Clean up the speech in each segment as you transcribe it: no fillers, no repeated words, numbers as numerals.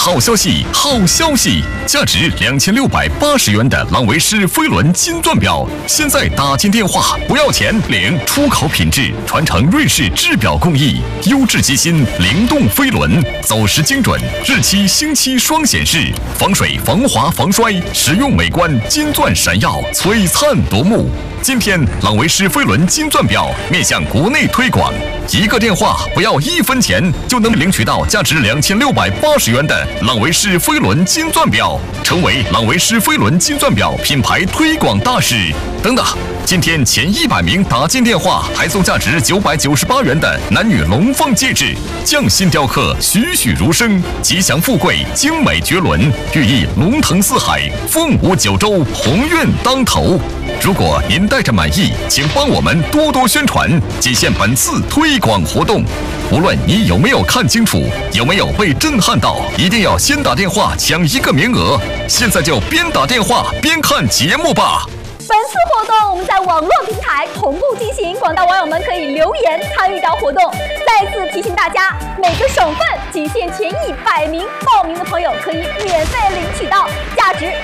好消息，好消息！价值2680元的朗维诗飞轮金钻表，现在打进电话不要钱，领出口品质，传承瑞士制表工艺，优质机芯，灵动飞轮，走时精准，日期星期双显示，防水、防滑、防摔，实用美观，金钻闪耀，璀璨夺目。今天，朗维诗飞轮金钻表面向国内推广，一个电话不要1分钱，就能领取到价值2680元的朗维诗飞轮金钻表，成为朗维诗飞轮金钻表品牌推广大使。等等，今天前100名打进电话，还送价值998元的男女龙凤戒指，匠心雕刻，栩栩如生，吉祥富贵，精美绝伦，寓意龙腾四海，凤舞九州，鸿运当头。如果您带着满意，请帮我们多多宣传，仅限本次推广活动。无论你有没有看清楚，有没有被震撼到，一定要先打电话抢1个名额。现在就边打电话边看节目吧。 本次活动我们在网络平台同步进行，广大网友们可以留言参与到活动。再次提醒大家，每个省份仅限前100名报名的朋友可以免费领取到价值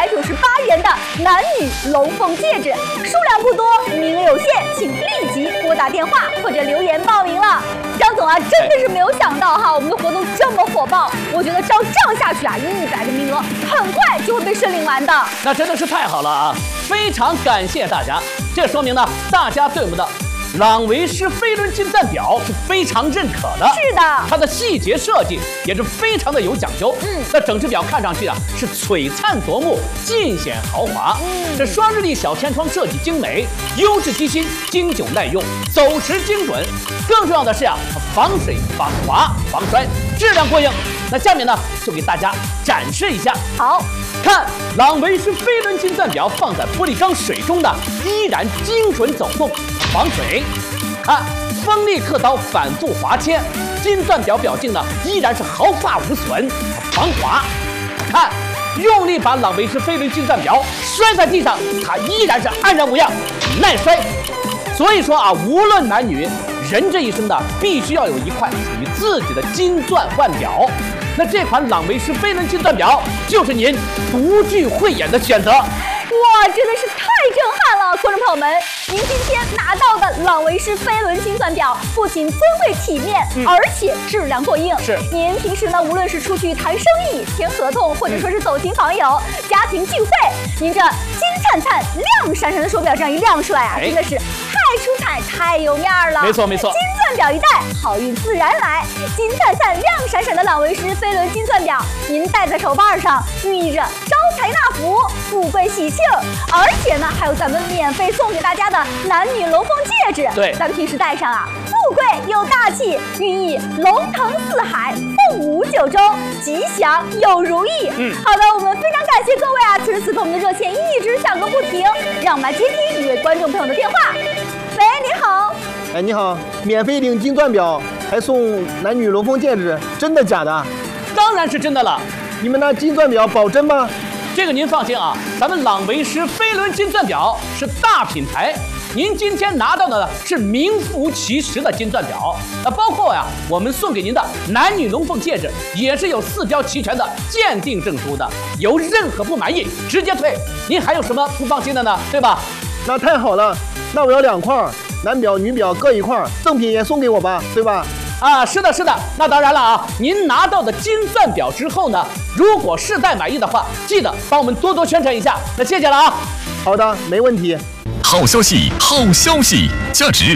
998元的男女龙凤戒指，数量不多，名额有限，请立即拨打电话或者留言报名了。张总啊，真的是没有想到哈，我们的活动这么火爆，我觉得照这样下去啊，100个名额很快就会被申领完的。 那真的是太好了啊！非常感谢大家，这说明呢，大家对我们的朗维诗飞轮金钻表是非常认可的。 是的， 它的细节设计也是非常的有讲究。那整只表看上去啊是璀璨夺目，尽显豪华。这双日历小天窗设计精美，优质机芯，经久耐用，走时精准。更重要的是啊，防水、防滑、防摔，质量过硬。那下面呢，就给大家展示一下。 好， 看朗维诗飞轮金钻表放在玻璃缸水中的，依然精准走动，防水。看锋利刻刀反复划切，金钻表表径呢依然是毫发无损，防滑。看用力把朗维诗飞轮金钻表摔在地上，它依然是安然无恙，耐摔。所以说啊，无论男女，人这一生呢，必须要有一块属于自己的金钻腕表。那这款朗维诗飞轮金钻表就是您独具慧眼的选择。 哇，真的是太震撼了！观众朋友们，您今天拿到的朗维诗飞轮金钻表不仅尊贵体面，而且质量过硬。 是， 您平时呢，无论是出去谈生意、签合同，或者说是走亲访友、家庭聚会，您这金灿灿、亮闪闪的手表这样一亮出来啊，真的是太出彩、太有面了。 没错没错， 金钻表一戴，好运自然来。金灿灿、亮闪闪的朗维诗飞轮金钻表，您戴在手腕上，寓意着招财纳福、富贵喜庆。而且呢，还有咱们免费送给大家的男女龙凤戒指。 对， 咱们平时戴上啊，富贵又大气，寓意龙腾四海、凤舞九州、吉祥又如意。好的，我们非常感谢各位啊，此时此刻我们的热线一直响个不停，让我们来接听一位观众朋友的电话。喂，你好。 哎，你好，免费领金钻表，还送男女龙凤戒指，真的假的？ 当然是真的了。 你们那金钻表保真吗？ 这个您放心啊，咱们朗维诗飞轮金钻表是大品牌，您今天拿到的是名副其实的金钻表。那包括呀，我们送给您的男女龙凤戒指也是有4标齐全的鉴定证书的，有任何不满意直接退。您还有什么不放心的呢？对吧？ 那太好了，那我要2块，男表女表各1块，赠品也送给我吧，对吧？ 啊，是的，是的。那当然了啊，您拿到的金钻表之后呢，如果试戴满意的话，记得帮我们多多宣传一下。那谢谢了啊。 好的，没问题。 好消息，好消息！价值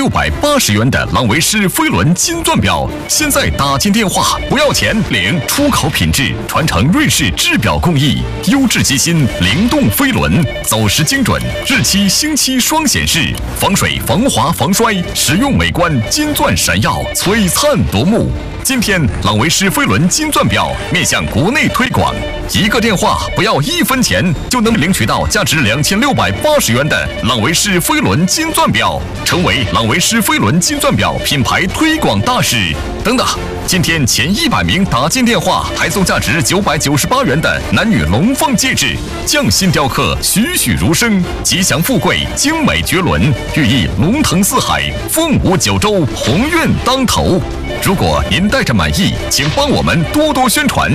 2680元的朗维诗飞轮金钻表，现在打进电话不要钱，领出口品质，传承瑞士制表工艺，优质机芯，灵动飞轮，走时精准，日期星期双显示，防水、防滑、防摔，实用美观，金钻闪耀，璀璨夺目。今天，朗维诗飞轮金钻表面向国内推广，一个电话不要1分钱，就能领取到价值2680元的朗维诗飞轮金钻表，成为朗维诗飞轮金钻表品牌推广大使。等等，今天前100名打进电话，还送价值998元的男女龙凤戒指，匠心雕刻，栩栩如生，吉祥富贵，精美绝伦，寓意龙腾四海，凤舞九州，鸿运当头。如果您带着满意，请帮我们多多宣传，